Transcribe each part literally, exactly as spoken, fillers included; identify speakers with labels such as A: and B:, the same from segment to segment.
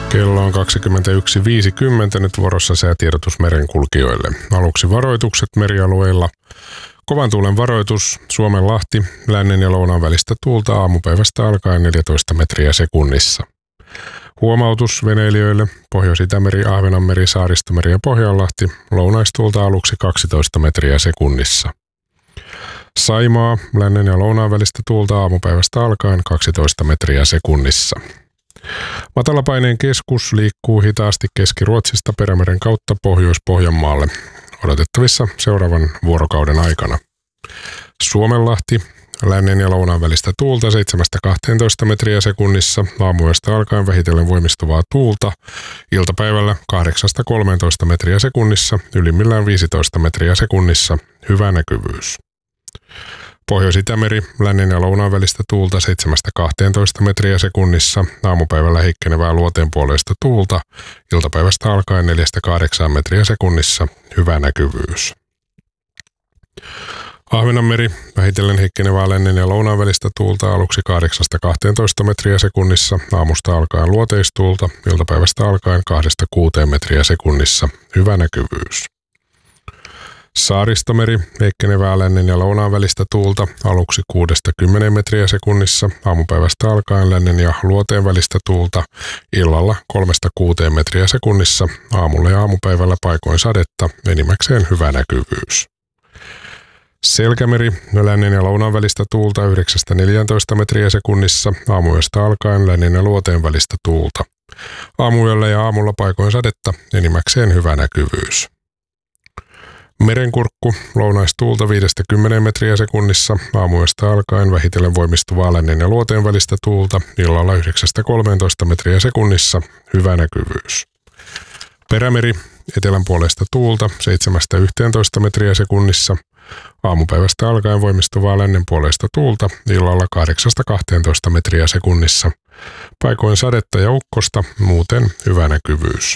A: Kello on kaksikymmentäyksi viisikymmentä, nyt vuorossa säätiedotus merenkulkijoille. Aluksi varoitukset merialueilla. Kovan tuulen varoitus, Suomenlahti, lännen ja lounaan välistä tuulta aamupäivästä alkaen neljätoista metriä sekunnissa. Huomautus veneilijöille, Pohjois-Itämeri, Ahvenanmeri, Saaristomeri ja Pohjanlahti, lounaistuulta aluksi kaksitoista metriä sekunnissa. Saimaa, lännen ja lounaan välistä tuulta aamupäivästä alkaen kaksitoista metriä sekunnissa. Matalapaineen keskus liikkuu hitaasti Keski-Ruotsista Perämeren kautta Pohjois-Pohjanmaalle odotettavissa seuraavan vuorokauden aikana. Suomenlahti, lännen ja lounaan välistä tuulta seitsemästä kahteentoista metriä sekunnissa, aamuyöstä alkaen vähitellen voimistuvaa tuulta, iltapäivällä kahdeksasta kolmeentoista metriä sekunnissa, ylimmillään viisitoista metriä sekunnissa, hyvä näkyvyys. Pohjois-Itämeri, lännen ja lounaan välistä tuulta seitsemästä kahteentoista metriä sekunnissa, aamupäivällä heikkenevää luoteenpuoleista tuulta, iltapäivästä alkaen neljästä kahdeksaan metriä sekunnissa, hyvä näkyvyys. Ahvenanmeri, vähitellen heikkenevää lännen ja lounaan välistä tuulta aluksi kahdeksasta kahteentoista metriä sekunnissa, aamusta alkaen luoteistuulta, iltapäivästä alkaen kahdesta kuuteen metriä sekunnissa, hyvä näkyvyys. Saaristomeri, heikkenevää lännen ja lounaan välistä tuulta, aluksi kuudesta kymmeneen metriä sekunnissa, aamupäivästä alkaen lännen ja luoteen välistä tuulta, illalla kolmesta kuuteen metriä sekunnissa, aamulla ja aamupäivällä paikoin sadetta, enimmäkseen hyvä näkyvyys. Selkämeri, lännen ja lounaan välistä tuulta yhdeksästä neljääntoista metriä sekunnissa, aamuyöstä alkaen lännen ja luoteen välistä tuulta. Aamuyöllä ja aamulla paikoin sadetta, enimmäkseen hyvä näkyvyys. Merenkurkku, lounaistuulta viidestä kymmeneen metriä sekunnissa, aamuyöstä alkaen vähitellen voimistuvaa lännen ja luoteen välistä tuulta, illalla yhdeksästä kolmeentoista metriä sekunnissa, hyvä näkyvyys. Perämeri, etelän puolesta tuulta seitsemästä yhteentoista metriä sekunnissa, aamupäivästä alkaen voimistuvaa lännen puolesta tuulta, illalla kahdeksasta kahteentoista metriä sekunnissa, paikoin sadetta ja ukkosta, muuten hyvä näkyvyys.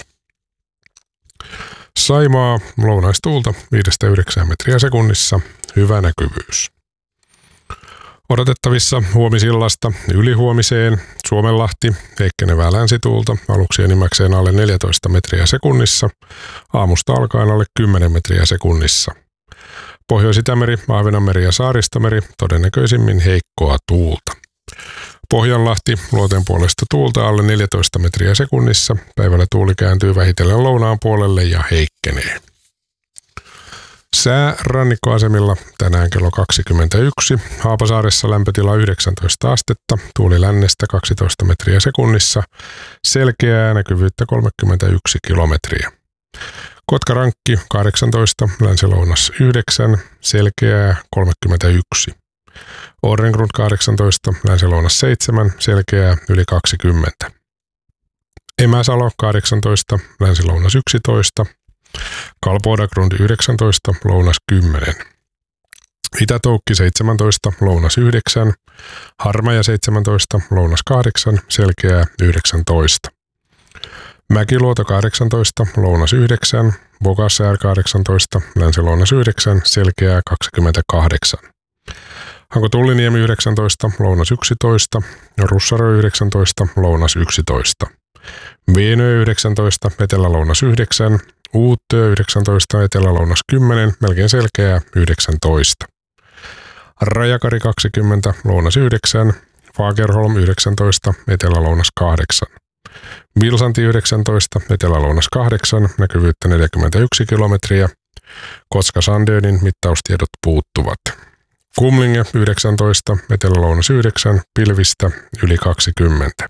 A: Saimaa, lounaistuulta viidestä yhdeksään metriä sekunnissa, hyvä näkyvyys. Odotettavissa huomisillasta ylihuomiseen, Suomenlahti, heikkenevää länsituulta, aluksi enimmäkseen alle neljätoista metriä sekunnissa, aamusta alkaen alle kymmenen metriä sekunnissa. Pohjois-Itämeri, Ahvenanmeri ja Saaristomeri, todennäköisimmin heikkoa tuulta. Pohjanlahti, luoteen puolesta tuulta alle neljätoista metriä sekunnissa, päivällä tuuli kääntyy vähitellen lounaan puolelle ja heikkenee. Sää rannikkoasemilla tänään kello kaksikymmentäyksi, Haapasaaressa lämpötila yhdeksäntoista astetta, tuuli lännestä kaksitoista metriä sekunnissa, selkeää näkyvyyttä kolmekymmentäyksi kilometriä. Kotkarankki kahdeksantoista, länsilounas yhdeksän, selkeää kolmekymmentäyksi. Orrengrund kahdeksantoista, länsilounas seitsemän, selkeää yli kaksikymmentä. Emäsalo kahdeksantoista, länsilounas yksitoista. Kalpodagrund yhdeksäntoista, lounas kymmenen. Itätoukki seitsemäntoista, lounas yhdeksän. Harmaja seitsemäntoista, lounas kahdeksan, selkeää yhdeksäntoista. Mäkiluoto kahdeksantoista, lounas yhdeksän. Bogassaar kahdeksantoista, länsilounas yhdeksän, selkeää kaksikymmentäkahdeksan. Hanko Tulliniemi yhdeksäntoista, lounas yksitoista. Russarö yhdeksäntoista, lounas yksitoista. Veenö yhdeksäntoista, etelä-lounas yhdeksän. Uutö yhdeksäntoista, etelä-lounas kymmenen, melkein selkeää yhdeksäntoista. Rajakari kaksikymmentä, lounas yhdeksän. Fagerholm yhdeksäntoista, etelä-lounas kahdeksan. Vilsanti yhdeksäntoista, etelä-lounas kahdeksan, näkyvyyttä neljäkymmentäyksi kilometriä. Kotka-Sandönin mittaustiedot puuttuvat. Kumlinge yhdeksäntoista, etelä-lounas yhdeksän, pilvistä yli kaksikymmentä.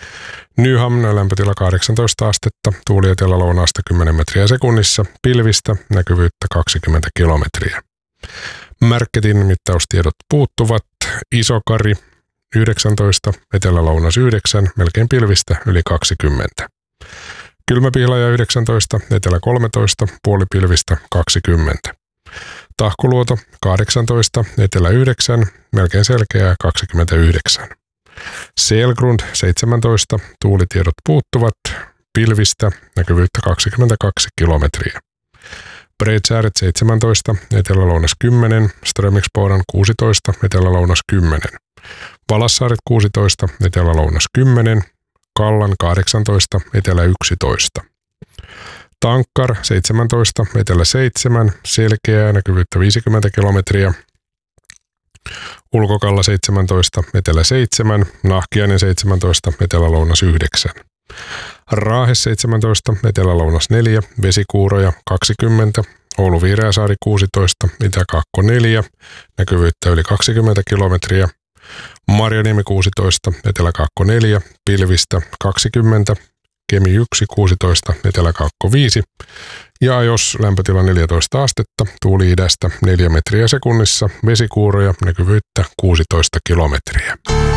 A: Nyhamn lämpötila kahdeksantoista astetta, tuuli etelä-lounaasta kymmenen metriä sekunnissa, pilvistä näkyvyyttä kaksikymmentä kilometriä. Märketin mittaustiedot puuttuvat. Isokari yhdeksäntoista, etelä-lounas yhdeksän, melkein pilvistä yli kaksikymmentä. Kylmäpihlaja yhdeksäntoista, etelä kolmetoista, puoli pilvistä kaksikymmentä. Tahkoluoto kahdeksantoista, etelä yhdeksän, melkein selkeää kaksikymmentäyhdeksän. Selgrund seitsemäntoista, tuulitiedot puuttuvat, pilvistä näkyvyyttä kaksikymmentäkaksi kilometriä. Bredsääret seitsemäntoista, etelä-lounas kymmenen, Strömingsboden kuusitoista, etelä-lounas kymmenen. Valassaaret kuusitoista, etelä-lounas kymmenen, Kallan kahdeksantoista, etelä yksitoista. Tankkar seitsemäntoista, etelä seitsemän, selkeää näkyvyyttä viisikymmentä kilometriä. Ulkokalla seitsemäntoista, etelä seitsemän, Nahkiainen seitsemäntoista, etelä-lounas yhdeksän. Raahe seitsemäntoista, etelä-lounas neljä, Vesikuuroja kaksikymmentä, Oulu Viireäsaari kuusitoista, Itä-Kaakko neljä, näkyvyyttä yli kaksikymmentä kilometriä. Marjaniemi kuusitoista, Etelä-Kaakko neljä, Pilvistä kaksikymmentä, Kemi yksi kuusitoista, Etelä-Kaakko viisi ja jos lämpötila neljätoista astetta, tuuli idästä neljä metriä sekunnissa, Vesikuuroja, näkyvyyttä kuusitoista kilometriä.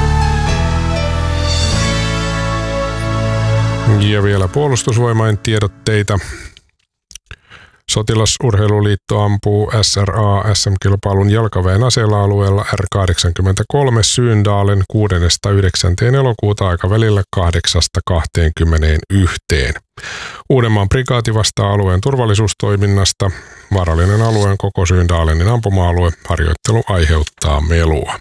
A: Ja vielä Puolustusvoimain tiedotteita. Sotilasurheiluliitto ampuu S R A S M-kilpailun jalkaväen aseella alueella R kahdeksankymmentäkolme Syyndalen kuudesta yhdeksänteen elokuuta aikavälillä kahdeksasta kahteenkymmeneenyhteen. Uudenmaan prikaati vastaa alueen turvallisuustoiminnasta. Vaarallinen alueen koko Syyndalenin ampuma-alue. Harjoittelu aiheuttaa melua.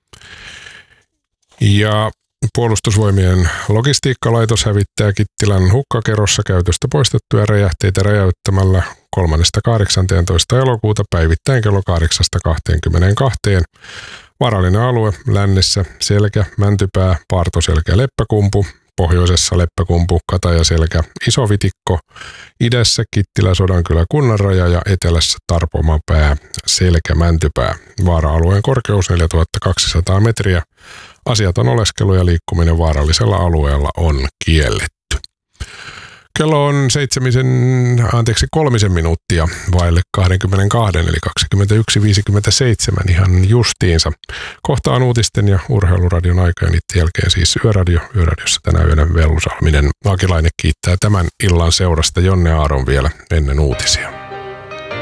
A: Ja Puolustusvoimien logistiikkalaitos hävittää Kittilän hukkakerossa käytöstä poistettuja räjähteitä räjäyttämällä kolmannesta kahdeksanteentoista elokuuta päivittäin kello kahdeksasta kahteenkymmeneenkahteen. Vaarallinen alue lännessä Selkä, Mäntypää, Paartoselkä, Leppäkumpu, pohjoisessa Leppäkumpu, Katajaselkä, Isovitikko, idässä Kittilä, Sodankylä, Kunnanraja ja etelässä Tarpomapää, Selkä, Mäntypää. Vaara-alueen korkeus neljätuhatta kaksisataa metriä. Asiaton oleskelu ja liikkuminen vaarallisella alueella on kielletty. Kello on seitsemisen, anteeksi kolmisen minuuttia vaille kaksikymmentäkaksi eli kaksikymmentäyksi viisikymmentäseitsemän ihan justiinsa. Kohta on uutisten ja urheiluradion aika ja niiden jälkeen siis Yöradio. Yöradiossa tänä yönä Vellu Salminen. Akilainen kiittää tämän illan seurasta Jonne Aaron vielä ennen uutisia.